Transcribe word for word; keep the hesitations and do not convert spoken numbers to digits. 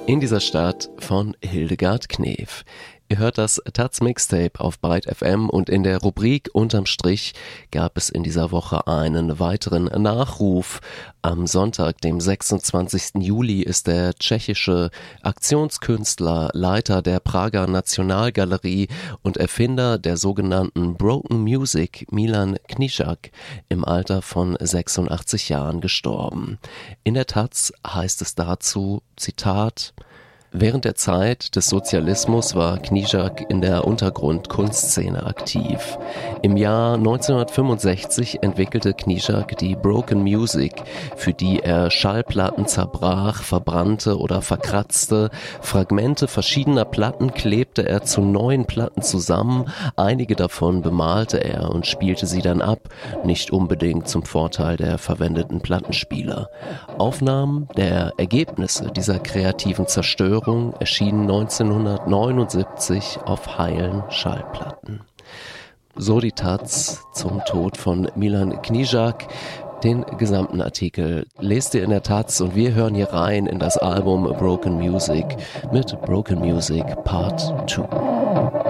In dieser Stadt von Hildegard Knef. Ihr hört das Taz Mixtape auf Byte F M und in der Rubrik Unterm Strich gab es in dieser Woche einen weiteren Nachruf. Am Sonntag, dem sechsundzwanzigsten Juli, ist der tschechische Aktionskünstler, Leiter der Prager Nationalgalerie und Erfinder der sogenannten Broken Music, Milan Knížák, im Alter von sechsundachtzig Jahren gestorben. In der Taz heißt es dazu, Zitat: Während der Zeit des Sozialismus war Knížák in der Untergrund-Kunstszene aktiv. Im Jahr neunzehnhundertfünfundsechzig entwickelte Knížák die Broken Music, für die er Schallplatten zerbrach, verbrannte oder verkratzte. Fragmente verschiedener Platten klebte er zu neuen Platten zusammen, einige davon bemalte er und spielte sie dann ab, nicht unbedingt zum Vorteil der verwendeten Plattenspieler. Aufnahmen der Ergebnisse dieser kreativen Zerstörung erschienen neunzehnhundertneunundsiebzig auf heilen Schallplatten. So die Taz zum Tod von Milan Knížák. Den gesamten Artikel lest ihr in der Taz und wir hören hier rein in das Album Broken Music mit Broken Music Part zwei.